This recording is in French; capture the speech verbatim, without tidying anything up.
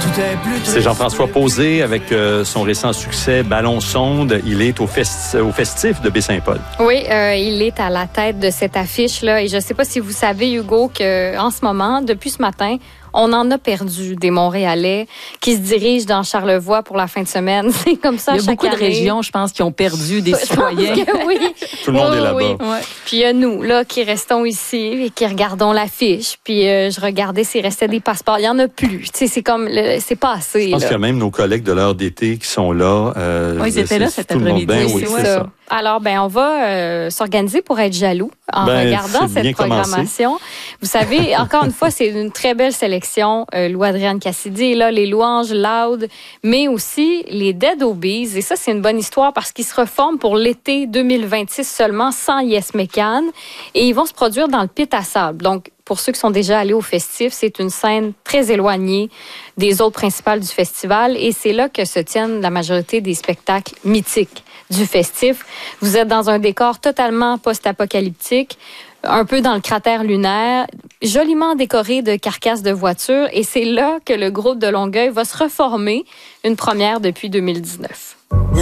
C'est Jean-François Pauzé avec euh, son récent succès Ballon sonde. Il est au, festi- au festif de Baie-Saint-Paul. Oui, euh, il est à la tête de cette affiche-là. Et je ne sais pas si vous savez, Hugo, qu'en ce moment, depuis ce matin, on en a perdu des Montréalais qui se dirigent dans Charlevoix pour la fin de semaine. C'est comme ça chaque année. Il y a beaucoup de régions, je pense, qui ont perdu des citoyens. Oui. Tout le monde oui, est là-bas. Oui. Ouais. Puis il y a nous, là, qui restons ici et qui regardons l'affiche. Puis euh, je regardais s'il restait des passeports. Il n'y en a plus. Tu sais, c'est comme, le, c'est pas assez. Je pense là. qu'il y a même nos collègues de l'heure d'été qui sont là. Euh, oui, ils étaient là cet après-midi. Ben, oui, c'est c'est ça. ça. Alors, ben, on va euh, s'organiser pour être jaloux en ben, regardant cette programmation. Commencé. Vous savez, encore une fois, c'est une très belle sélection. Euh, Lou-Adrienne Cassidy est là, les louanges Loud, mais aussi les Dead Obies. Et ça, c'est une bonne histoire parce qu'ils se reforment pour l'été deux mille vingt-six seulement, sans Yes Mécan. Et ils vont se produire dans le pit à sable. Donc, pour ceux qui sont déjà allés au festif, c'est une scène très éloignée des autres principales du festival. Et c'est là que se tiennent la majorité des spectacles mythiques du festif. Vous êtes dans un décor totalement post-apocalyptique, un peu dans le cratère lunaire, joliment décoré de carcasses de voitures. Et c'est là que le groupe de Longueuil va se reformer, une première depuis deux mille dix-neuf.